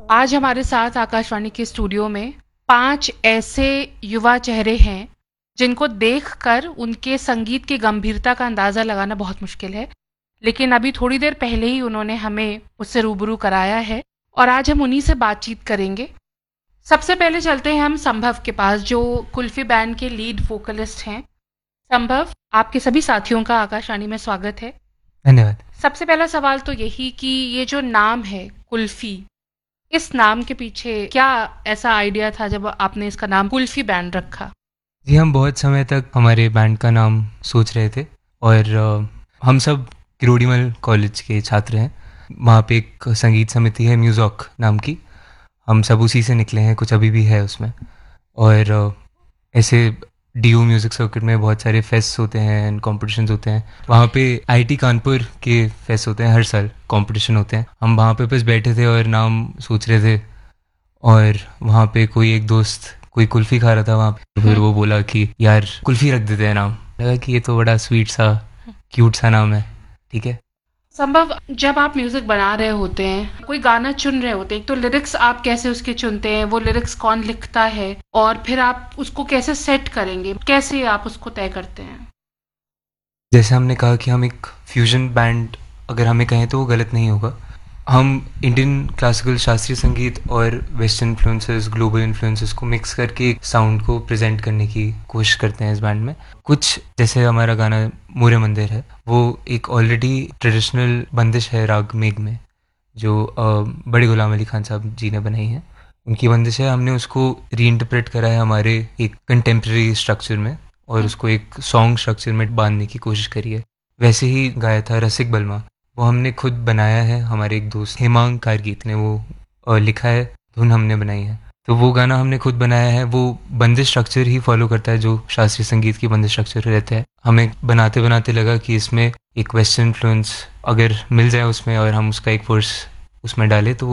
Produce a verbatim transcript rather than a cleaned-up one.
आज हमारे साथ आकाशवाणी के स्टूडियो में पांच ऐसे युवा चेहरे हैं जिनको देखकर उनके संगीत की गंभीरता का अंदाज़ा लगाना बहुत मुश्किल है, लेकिन अभी थोड़ी देर पहले ही उन्होंने हमें उससे रूबरू कराया है और आज हम उन्हीं से बातचीत करेंगे। सबसे पहले चलते हैं हम संभव के पास, जो कुल्फी बैंड के लीड वोकलिस्ट हैं। संभव, आपके सभी साथियों का आकाशवाणी में स्वागत है। धन्यवाद। सबसे पहला सवाल तो यही कि ये जो नाम है कुल्फी, इस नाम के पीछे क्या ऐसा आइडिया था जब आपने इसका नाम कुल्फी बैंड रखा? जी, हम बहुत समय तक हमारे बैंड का नाम सोच रहे थे और अ, हम सब किरोड़ीमल कॉलेज के छात्र हैं। वहाँ पे एक संगीत समिति है म्यूज़ॉक नाम की, हम सब उसी से निकले हैं, कुछ अभी भी है उसमें। और अ, ऐसे डी यू म्यूज़िक सर्किट में बहुत सारे फेस्ट होते हैं एंड कॉम्पिटिशन्स होते हैं। वहाँ पे आई टी कानपुर के फेस्ट होते हैं, हर साल कॉम्पिटिशन होते हैं। हम वहाँ पे बस बैठे थे और नाम सोच रहे थे और वहाँ पे कोई एक दोस्त कोई कुल्फ़ी खा रहा था वहाँ पे, तो फिर वो बोला कि यार कुल्फ़ी रख देते हैं नाम। लगा कि ये तो बड़ा स्वीट सा क्यूट सा नाम है, ठीक है। संभव, जब आप म्यूजिक बना रहे होते हैं, कोई गाना चुन रहे होते हैं, तो लिरिक्स आप कैसे उसके चुनते हैं? वो लिरिक्स कौन लिखता है और फिर आप उसको कैसे सेट करेंगे? कैसे आप उसको तय करते हैं? जैसे हमने कहा कि हम एक फ्यूजन बैंड अगर हमें कहें तो वो गलत नहीं होगा। हम इंडियन क्लासिकल शास्त्रीय संगीत और वेस्टर्न इन्फ्लुएंसेस, ग्लोबल इन्फ्लुएंसेस को मिक्स करके एक साउंड को प्रेजेंट करने की कोशिश करते हैं इस बैंड में। कुछ जैसे हमारा गाना मोरे मंदिर है, वो एक ऑलरेडी ट्रेडिशनल बंदिश है राग मेघ में, जो अ, बड़े गुलाम अली खान साहब जी ने बनाई है। उनकी बंदिश है, हमने उसको री इंटरप्रेट करा है हमारे एक कंटेम्प्रेरी स्ट्रक्चर में और उसको एक सॉन्ग स्ट्रक्चर में बांधने की कोशिश करी है। वैसे ही गाया था रसिक बलमा, वो हमने खुद बनाया है। हमारे एक दोस्त हेमांग कारगीत ने वो अ, लिखा है, धुन हमने बनाई है। तो वो गाना हमने खुद बनाया है। वो बंदिश स्ट्रक्चर ही फॉलो करता है जो शास्त्रीय संगीत की बंदिश स्ट्रक्चर रहता है। हमें बनाते बनाते लगा कि इसमें एक वेस्टर्न इन्फ्लुएंस अगर मिल जाए उसमें और हम उसका एक वर्स उसमें डालें तो